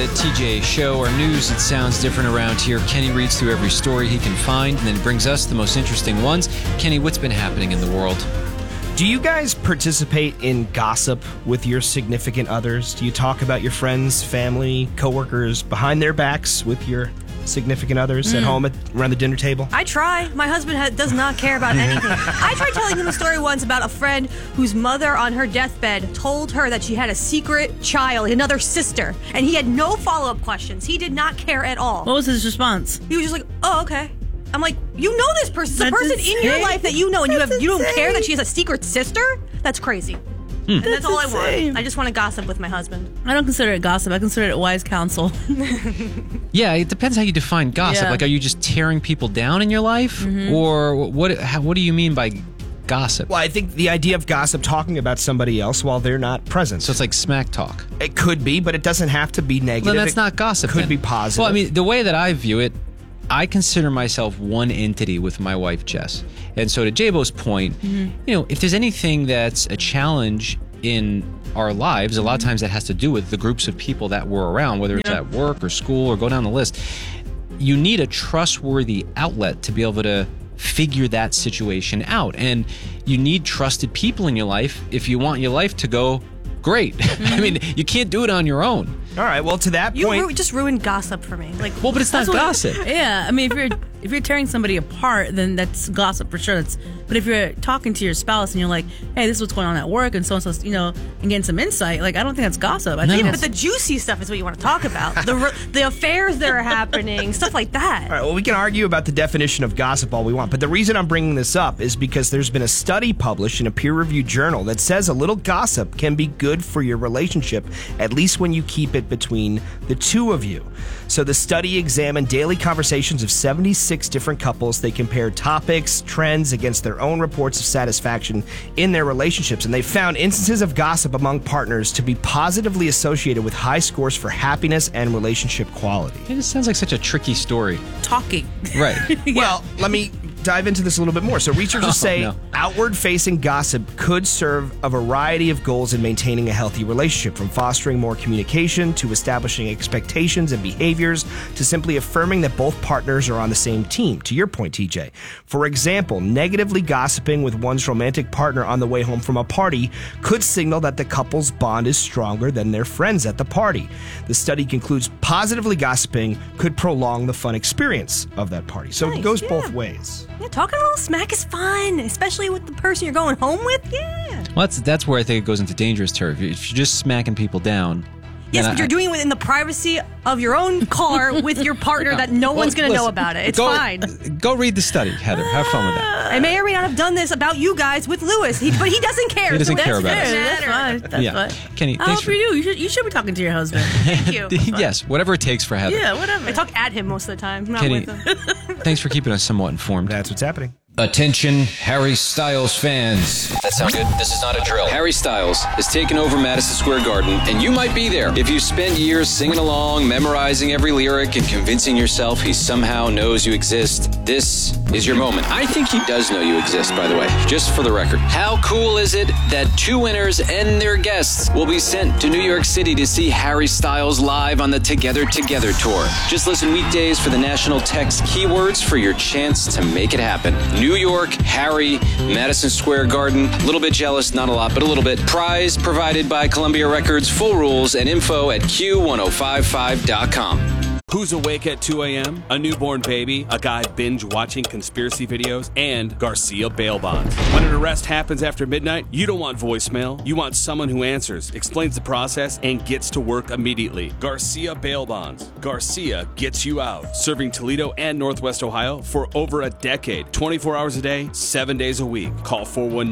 TJ Show, our news, it sounds different around here. Kenny reads through every story he can find and then brings us the most interesting ones. Kenny, what's been happening in the world? Do you guys participate in gossip with your significant others? Do you talk about your friends, family, coworkers behind their backs with your significant others at home around the dinner table? I try. My husband does not care about anything. I tried telling him a story once about a friend whose mother on her deathbed told her that she had a secret child, another sister, and he had no follow-up questions. He did not care at all. What was his response? He was just like, "Oh, okay." I'm like, "You know this person. It's a person in your life that you know, and you don't care that she has a secret sister? That's crazy." And that's all I want. I just want to gossip with my husband. I don't consider it gossip. I consider it wise counsel. Yeah, it depends how you define gossip. Yeah. Like, are you just tearing people down in your life? Or what do you mean by gossip? Well, I think the idea of gossip, talking about somebody else while they're not present. So it's like smack talk. It could be, but it doesn't have to be negative. Well, that's not gossip. It could then. be positive. Well, I mean, the way that I view it, I consider myself one entity with my wife, Jess. And so to Jabo's point, if there's anything that's a challenge in our lives, a lot of times that has to do with the groups of people that we're around, whether it's at work or school or go down the list. You need a trustworthy outlet to be able to figure that situation out. And you need trusted people in your life if you want your life to go great. I mean, you can't do it on your own. All right, well, to that point... You just ruined gossip for me. Like, well, but it's not gossip. Yeah, I mean, if you're tearing somebody apart, then that's gossip for sure. But if you're talking to your spouse and you're like, "Hey, this is what's going on at work," and so and so, and getting some insight, like, I don't think that's gossip. I think but the juicy stuff is what you want to talk about. The affairs that are happening, stuff like that. All right, well, we can argue about the definition of gossip all we want, but the reason I'm bringing this up is because there's been a study published in a peer-reviewed journal that says a little gossip can be good for your relationship, at least when you keep it between the two of you. So the study examined daily conversations of 76 different couples. They compared topics, trends against their own reports of satisfaction in their relationships, and they found instances of gossip among partners to be positively associated with high scores for happiness and relationship quality. It just sounds like such a tricky story. talking. Right. Well, let me dive into this a little bit more. So researchers say outward-facing gossip could serve a variety of goals in maintaining a healthy relationship, from fostering more communication to establishing expectations and behaviors to simply affirming that both partners are on the same team. To your point, TJ. For example, negatively gossiping with one's romantic partner on the way home from a party could signal that the couple's bond is stronger than their friends at the party. The study concludes positively gossiping could prolong the fun experience of that party. So it goes both ways. Yeah, talking a little smack is fun, especially with the person you're going home with. Yeah. Well, that's where I think it goes into dangerous territory. If you're just smacking people down. Yes, but you're doing it in the privacy of your own car with your partner that no one's going to know about it. It's fine. Go read the study, Heather. Have fun with that. I may or may not have done this about you guys with Lewis, but he doesn't care. He doesn't care about it. That's fine. That's fine. Kenny, I hope for you. You should be talking to your husband. Thank you. Yes, whatever it takes for Heather. Yeah, whatever. I talk at him most of the time, not Kenny, with him. thanks for keeping us somewhat informed. That's what's happening. Attention, Harry Styles fans. That sounds good. This is not a drill. Harry Styles has taken over Madison Square Garden, and you might be there. If you spent years singing along, memorizing every lyric, and convincing yourself he somehow knows you exist, this is your moment. I think he does know you exist, by the way, just for the record. How cool is it that 2 winners and their guests will be sent to New York City to see Harry Styles live on the Together Together tour? Just listen weekdays for the national text keywords for your chance to make it happen. New York, Harry, Madison Square Garden. A little bit jealous, not a lot, but a little bit. Prize provided by Columbia Records. Full rules and info at Q1055.com. Who's awake at 2 a.m.? A newborn baby, a guy binge-watching conspiracy videos, and Garcia bail bonds. When an arrest happens after midnight, you don't want voicemail. You want someone who answers, explains the process, and gets to work immediately. Garcia bail bonds. Garcia gets you out. Serving Toledo and Northwest Ohio for over a decade. 24 hours a day, 7 days a week. Call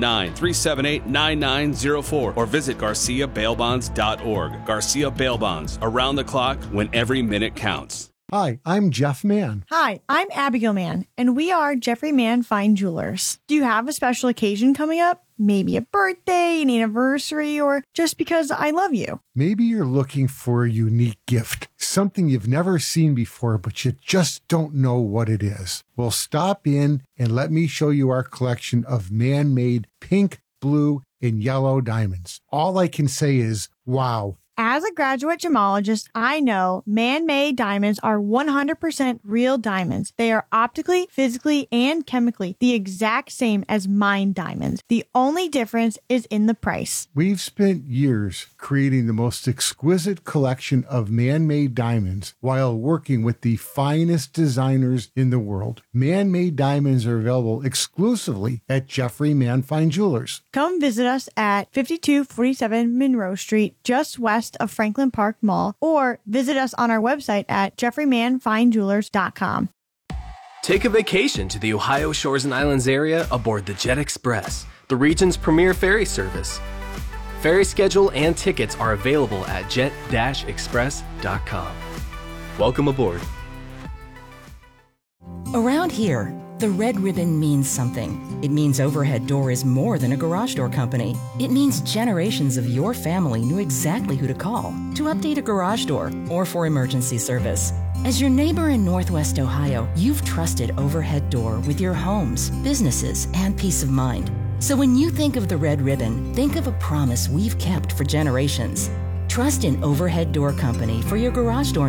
419-378-9904 or visit GarciaBailBonds.org. Garcia Bail Bonds. Around the clock when every minute counts. Hi, I'm Jeff Mann. Hi, I'm Abigail Mann, and we are Jeffrey Mann Fine Jewelers. Do you have a special occasion coming up? Maybe a birthday, an anniversary, or just because I love you? Maybe you're looking for a unique gift, something you've never seen before, but you just don't know what it is. Well, stop in and let me show you our collection of man-made pink, blue, and yellow diamonds. All I can say is, wow. As a graduate gemologist, I know man-made diamonds are 100% real diamonds. They are optically, physically, and chemically the exact same as mined diamonds. The only difference is in the price. We've spent years creating the most exquisite collection of man-made diamonds while working with the finest designers in the world. Man-made diamonds are available exclusively at Jeffrey Mann Fine Jewelers. Come visit us at 5247 Monroe Street, just west of Franklin Park Mall, or visit us on our website at jeffreymanfinejewelers.com. Take a vacation to the Ohio Shores and Islands area aboard the Jet Express, the region's premier ferry service. Ferry schedule and tickets are available at jet-express.com. Welcome aboard. Around here, the red ribbon means something. It means Overhead Door is more than a garage door company. It means generations of your family knew exactly who to call to update a garage door or for emergency service. As your neighbor in Northwest Ohio, you've trusted Overhead Door with your homes, businesses, and peace of mind. So when you think of the red ribbon, think of a promise we've kept for generations. Trust in Overhead Door Company for your garage door